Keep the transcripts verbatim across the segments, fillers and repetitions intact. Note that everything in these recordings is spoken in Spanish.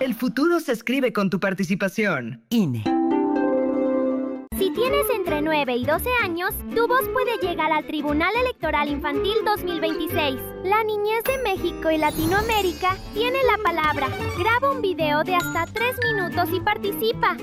El futuro se escribe con tu participación. I N E. Si tienes entre nueve y doce años, tu voz puede llegar al Tribunal Electoral Infantil dos mil veintiséis. La niñez de México y Latinoamérica tiene la palabra. Graba un video de hasta tres minutos y participa.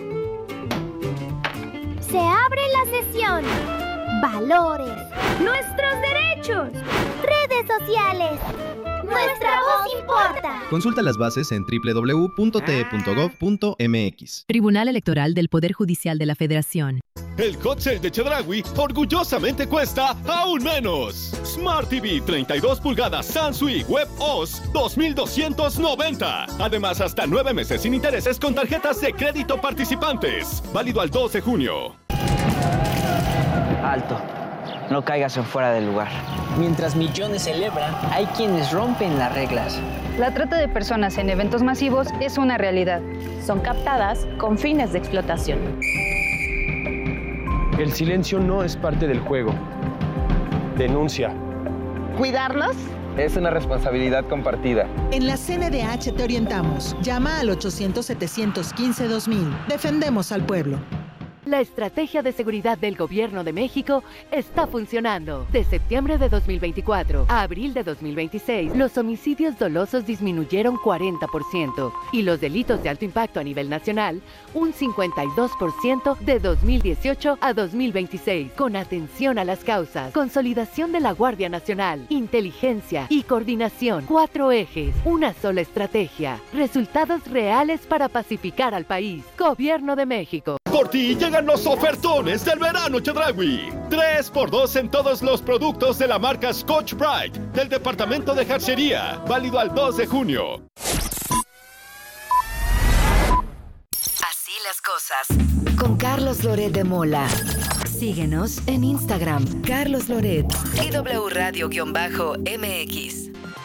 Se abre la sesión. Valores. Nuestros derechos. Redes sociales. Nuestra voz importa. Consulta las bases en doble u doble u doble u punto t e punto gov punto m x. Tribunal Electoral del Poder Judicial de la Federación. El hot sale de Chedraui orgullosamente cuesta aún menos. Smart T V treinta y dos pulgadas Sansui Web O S dos mil doscientos noventa. Además, hasta nueve meses sin intereses con tarjetas de crédito participantes. Válido al dos de junio. Alto. No caigas en fuera del lugar. Mientras millones celebran, hay quienes rompen las reglas. La trata de personas en eventos masivos es una realidad. Son captadas con fines de explotación. El silencio no es parte del juego. Denuncia. ¿Cuidarnos? Es una responsabilidad compartida. En la C N D H te orientamos. Llama al ochocientos, setecientos quince, dos mil. Defendemos al pueblo. La estrategia de seguridad del Gobierno de México está funcionando. De septiembre de dos mil veinticuatro a abril de dos mil veintiséis, los homicidios dolosos disminuyeron cuarenta por ciento y los delitos de alto impacto a nivel nacional un cincuenta y dos por ciento de dos mil dieciocho a dos mil veintiséis. Con atención a las causas, consolidación de la Guardia Nacional, inteligencia y coordinación. Cuatro ejes, una sola estrategia. Resultados reales para pacificar al país. Gobierno de México. Por ti llegan los ofertones del verano Chedraui. tres por dos en todos los productos de la marca Scotch-Brite del departamento de jarcería. Válido al dos de junio. Así las cosas. Con Carlos Loret de Mola. Síguenos en Instagram, Carlos Loret y W Radio-M X.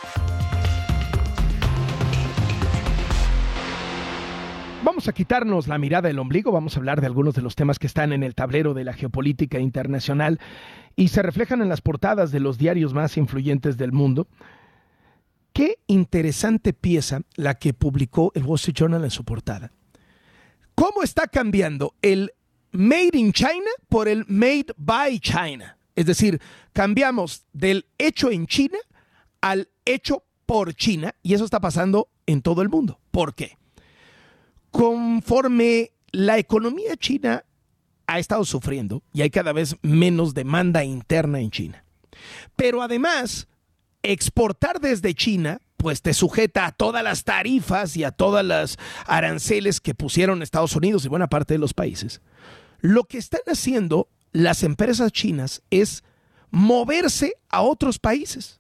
Vamos a quitarnos la mirada del ombligo, vamos a hablar de algunos de los temas que están en el tablero de la geopolítica internacional y se reflejan en las portadas de los diarios más influyentes del mundo. Qué interesante pieza la que publicó el Wall Street Journal en su portada. ¿Cómo está cambiando el Made in China por el Made by China? Es decir, cambiamos del hecho en China al hecho por China y eso está pasando en todo el mundo. ¿Por qué? Conforme la economía china ha estado sufriendo y hay cada vez menos demanda interna en China. Pero además, exportar desde China, pues te sujeta a todas las tarifas y a todas las aranceles que pusieron Estados Unidos y buena parte de los países. Lo que están haciendo las empresas chinas es moverse a otros países.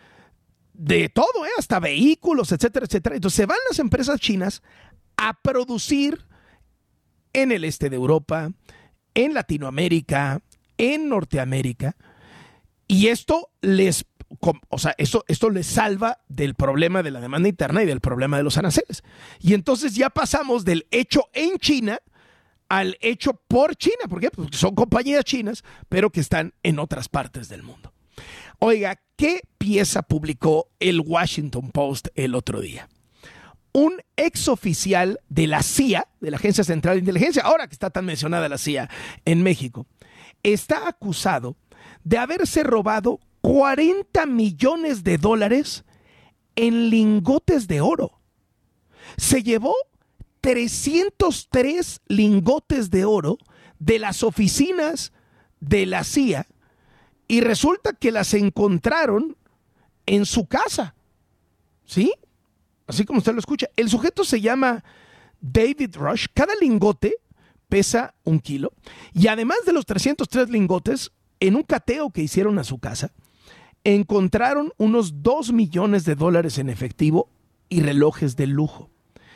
De todo, ¿eh? Hasta vehículos, etcétera, etcétera. Entonces se van las empresas chinas a producir en el este de Europa, en Latinoamérica, en Norteamérica, y esto les, o sea, esto, esto les salva del problema de la demanda interna y del problema de los aranceles. Y entonces ya pasamos del hecho en China al hecho por China. ¿Por qué? Porque son compañías chinas, pero que están en otras partes del mundo. Oiga, ¿qué pieza publicó el Washington Post el otro día? Un exoficial de la C I A, de la Agencia Central de Inteligencia, ahora que está tan mencionada la C I A en México, está acusado de haberse robado cuarenta millones de dólares en lingotes de oro. Se llevó trescientos tres lingotes de oro de las oficinas de la C I A y resulta que las encontraron en su casa. ¿Sí? Así como usted lo escucha. El sujeto se llama David Rush. Cada lingote pesa un kilo. Y además de los trescientos tres lingotes, en un cateo que hicieron a su casa, encontraron unos dos millones de dólares en efectivo y relojes de lujo.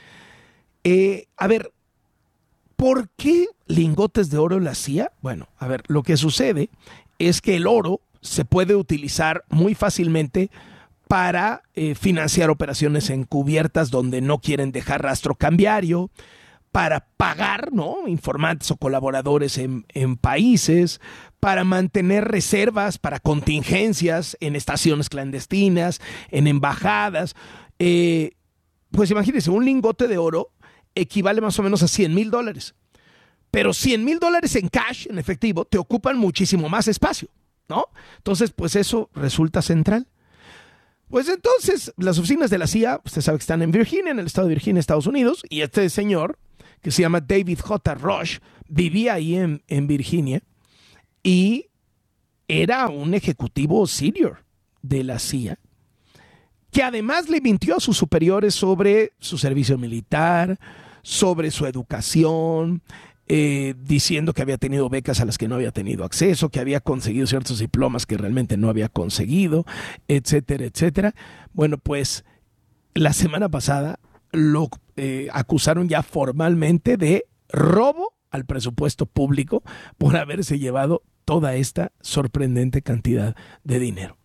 Eh, a ver, ¿por qué lingotes de oro la C I A? Bueno, a ver, lo que sucede es que el oro se puede utilizar muy fácilmente para eh, financiar operaciones encubiertas donde no quieren dejar rastro cambiario, para pagar, ¿no?, informantes o colaboradores en, en países, para mantener reservas para contingencias en estaciones clandestinas, en embajadas. Eh, pues imagínense, un lingote de oro equivale más o menos a cien mil dólares. Pero cien mil dólares en cash, en efectivo, te ocupan muchísimo más espacio, ¿no? Entonces, pues eso resulta central. Pues entonces, las oficinas de la C I A, usted sabe que están en Virginia, en el estado de Virginia, Estados Unidos, y este señor, que se llama David J. Rush, vivía ahí en, en Virginia, y era un ejecutivo senior de la C I A, que además le mintió a sus superiores sobre su servicio militar, sobre su educación, eh, diciendo que había tenido becas a las que no había tenido acceso, que había conseguido ciertos diplomas que realmente no había conseguido, etcétera, etcétera. Bueno, pues la semana pasada lo eh, acusaron ya formalmente de robo al presupuesto público por haberse llevado toda esta sorprendente cantidad de dinero.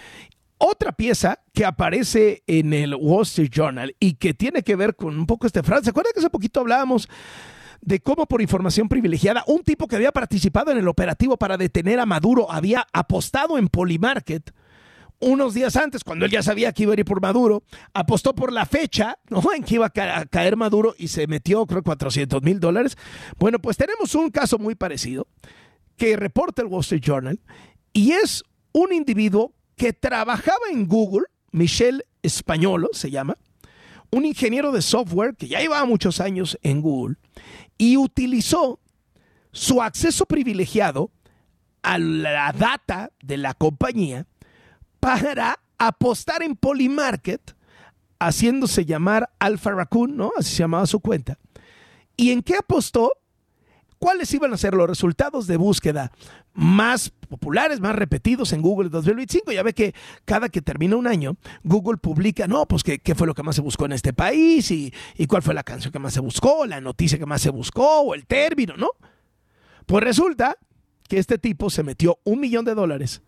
Otra pieza que aparece en el Wall Street Journal y que tiene que ver con un poco este fraude. ¿Se acuerdan que hace poquito hablábamos de cómo por información privilegiada un tipo que había participado en el operativo para detener a Maduro había apostado en Polymarket unos días antes, cuando él ya sabía que iba a ir por Maduro, apostó por la fecha, ¿no?, en que iba a, ca- a caer Maduro y se metió, creo, cuatrocientos mil dólares? Bueno, pues tenemos un caso muy parecido que reporta el Wall Street Journal y es un individuo que trabajaba en Google, Michel Españolo se llama, un ingeniero de software que ya llevaba muchos años en Google y utilizó su acceso privilegiado a la data de la compañía para apostar en Polymarket, haciéndose llamar Alpha Raccoon, ¿no? Así se llamaba su cuenta. ¿Y en qué apostó? ¿Cuáles iban a ser los resultados de búsqueda más populares, más repetidos en Google dos mil veinticinco? Ya ve que cada que termina un año, Google publica, no, pues qué, qué fue lo que más se buscó en este país y, y cuál fue la canción que más se buscó, la noticia que más se buscó o el término, ¿no? Pues resulta que este tipo se metió un millón de dólares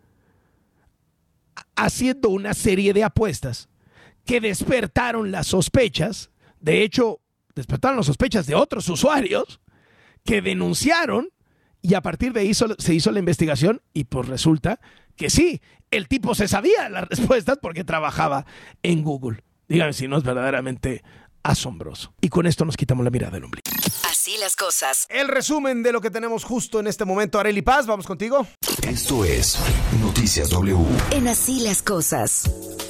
haciendo una serie de apuestas que despertaron las sospechas. De hecho, despertaron las sospechas de otros usuarios que denunciaron y a partir de ahí se hizo la investigación y pues resulta que sí, el tipo se sabía las respuestas porque trabajaba en Google. Díganme si no es verdaderamente asombroso. Y con esto nos quitamos la mirada del ombligo. Así las cosas. El resumen de lo que tenemos justo en este momento. Arely Paz, vamos contigo. Esto es Noticias W. En Así las cosas.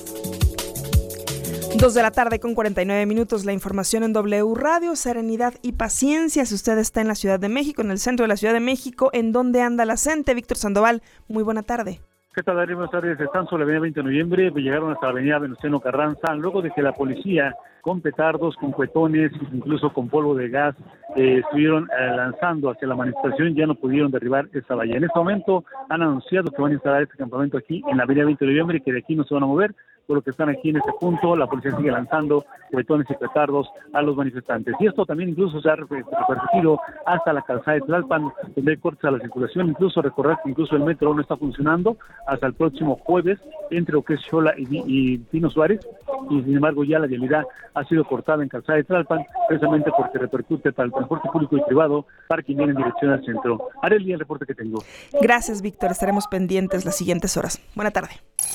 Dos de la tarde con cuarenta y nueve minutos, la información en W Radio, serenidad y paciencia. Si usted está en la Ciudad de México, en el centro de la Ciudad de México, ¿en dónde anda la gente? Víctor Sandoval, muy buena tarde. ¿Qué tal, Adri? Buenas tardes. Están sobre la avenida veinte de noviembre, llegaron hasta la avenida Venustiano Carranza, luego de que la policía, con petardos, con cuetones, incluso con polvo de gas, eh, estuvieron eh, lanzando hacia la manifestación, ya no pudieron derribar esa valla. En este momento han anunciado que van a instalar este campamento aquí en la avenida veinte de noviembre y que de aquí no se van a mover, por lo que están aquí en este punto. La policía sigue lanzando cuetones y petardos a los manifestantes. Y esto también incluso se ha repercutido hasta la calzada de Tlalpan, donde hay cortes a la circulación. Incluso recordar que incluso el metro no está funcionando hasta el próximo jueves entre lo que es Xola y, y Pino Suárez, y sin embargo ya la vialidad ha sido cortada en calzada de Tlalpan, precisamente porque repercute para el transporte público y privado para quien viene en dirección al centro. Arely, el reporte que tengo. Gracias, Víctor. Estaremos pendientes las siguientes horas. Buena tarde.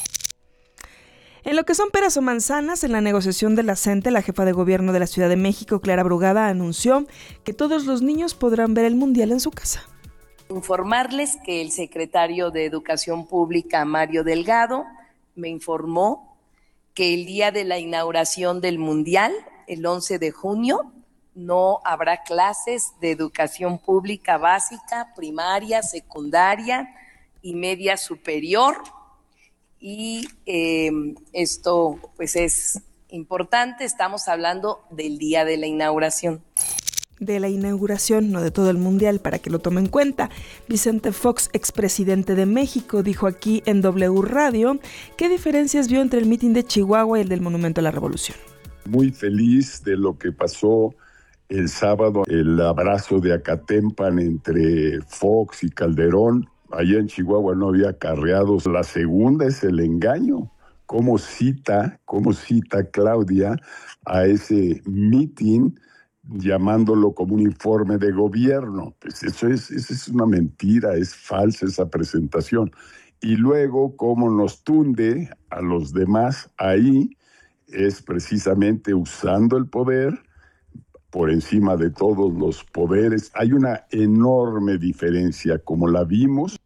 En lo que son peras o manzanas, en la negociación de la CENTE, la jefa de gobierno de la Ciudad de México, Clara Brugada, anunció que todos los niños podrán ver el Mundial en su casa. Informarles que el secretario de Educación Pública, Mario Delgado, me informó que el día de la inauguración del Mundial, el once de junio, no habrá clases de educación pública básica, primaria, secundaria y media superior. Y eh, esto pues es importante, estamos hablando del día de la inauguración. De la inauguración, no de todo el Mundial, para que lo tome en cuenta. Vicente Fox, expresidente de México, dijo aquí en W Radio qué diferencias vio entre el mitin de Chihuahua y el del Monumento a la Revolución. Muy feliz de lo que pasó el sábado, el abrazo de Acatempan entre Fox y Calderón. Allá en Chihuahua no había acarreados. La segunda es el engaño. ¿Cómo cita, cómo cita Claudia a ese mitin llamándolo como un informe de gobierno? Pues eso es, eso es una mentira, es falsa esa presentación. Y luego cómo nos tunde a los demás ahí es precisamente usando el poder por encima de todos los poderes. Hay una enorme diferencia, como la vimos.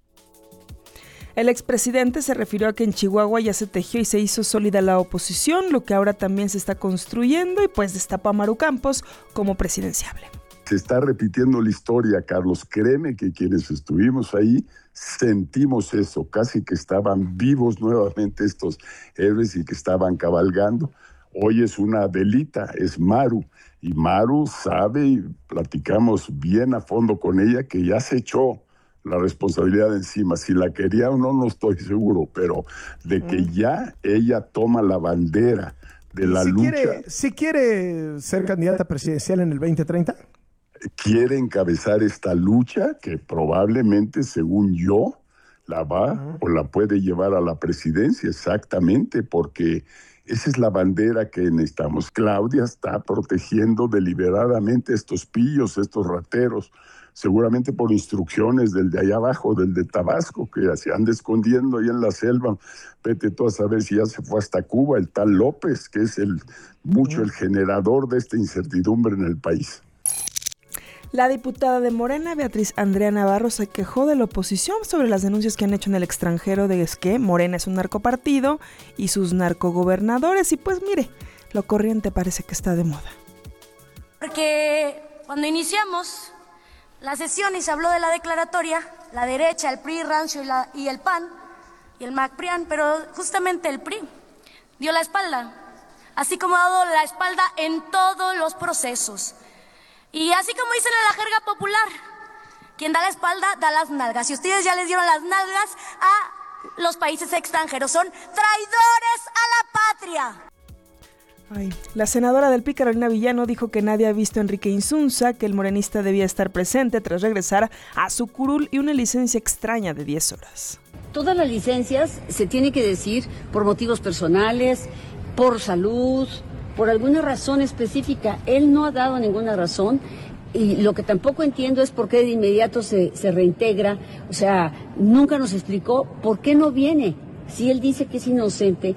El expresidente se refirió a que en Chihuahua ya se tejió y se hizo sólida la oposición, lo que ahora también se está construyendo, y pues destapó a Maru Campos como presidenciable. Se está repitiendo la historia, Carlos. Créeme que quienes estuvimos ahí sentimos eso, casi que estaban vivos nuevamente estos héroes y que estaban cabalgando. Hoy es una Adelita, es Maru, y Maru sabe, y platicamos bien a fondo con ella, que ya se echó la responsabilidad encima. Si la quería o no, no estoy seguro, pero de que mm. ya ella toma la bandera de la si lucha. Quiere, si quiere ser candidata presidencial en el veinte treinta. Quiere encabezar esta lucha que probablemente, según yo, la va uh-huh. o la puede llevar a la presidencia, exactamente, porque esa es la bandera que necesitamos. Claudia está protegiendo deliberadamente estos pillos, estos rateros, seguramente por instrucciones del de allá abajo, del de Tabasco, que se anda escondiendo ahí en la selva. Vete tú a saber si ya se fue hasta Cuba, el tal López, que es el mucho uh-huh. el generador de esta incertidumbre en el país. La diputada de Morena, Beatriz Andrea Navarro, se quejó de la oposición sobre las denuncias que han hecho en el extranjero de que Morena es un narcopartido y sus narcogobernadores. Y pues mire, lo corriente parece que está de moda. Porque cuando iniciamos la sesión y se habló de la declaratoria, la derecha, el P R I, Rancio y, la, y el P A N y el MACPRIAN, pero justamente el P R I dio la espalda, así como ha dado la espalda en todos los procesos. Y así como dicen en la jerga popular, quien da la espalda da las nalgas. Y ustedes ya les dieron las nalgas a los países extranjeros. Son traidores a la patria. Ay, la senadora del P R I, Carolina Villano, dijo que nadie ha visto a Enrique Insunza, que el morenista debía estar presente tras regresar a su curul y una licencia extraña de diez horas. Todas las licencias se tiene que decir por motivos personales, por salud, por alguna razón específica. Él no ha dado ninguna razón y lo que tampoco entiendo es por qué de inmediato se, se reintegra. O sea, nunca nos explicó por qué no viene si él dice que es inocente.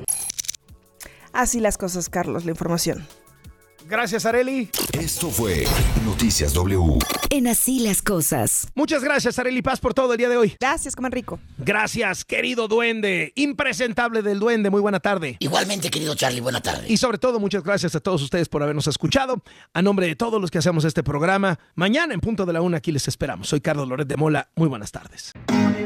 Así las cosas, Carlos, la información. Gracias, Arely. Esto fue Noticias W. En Así las Cosas. Muchas gracias, Arely Paz, por todo el día de hoy. Gracias, coman rico. Gracias, querido duende, impresentable del duende, muy buena tarde. Igualmente, querido Charlie, buena tarde. Y sobre todo, muchas gracias a todos ustedes por habernos escuchado. A nombre de todos los que hacemos este programa, mañana en punto de la una aquí les esperamos. Soy Carlos Loret de Mola, muy buenas tardes.